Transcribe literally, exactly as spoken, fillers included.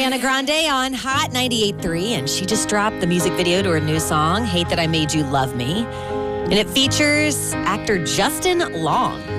Ariana Grande on Hot ninety-eight point three, and she just dropped the music video to her new song, Hate That I Made You Love Me. And it features actor Justin Long.